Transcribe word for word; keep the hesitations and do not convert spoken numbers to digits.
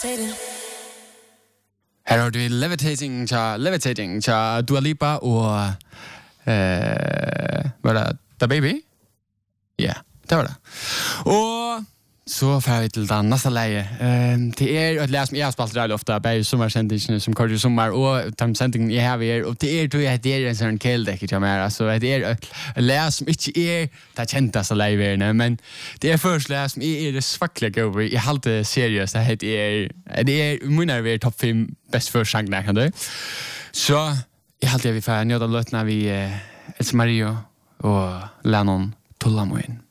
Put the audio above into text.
Her har du Levitating, tja, Levitating, tja, Dua Lipa og eh, var det The Baby? Ja, det var det. Og så får vi til den neste leie. Uh, det er et leie som jeg har spalt rett ofte, bare sommersendingene som kommer til sommer, og de sendingene jeg har her, og det er, tror jeg, det er en sånn kjeldekke til meg, altså, det er et leie som ikke er det kjenteste leieverene, men det er først leie som jeg er det svaklige over, jeg har alltid seriøst, det er, det er munner vi er topp fem best først sangene, kan du? Så jeg har alltid vi får nødt av løtene vi uh, Else Marie og Lennon Tullamoen.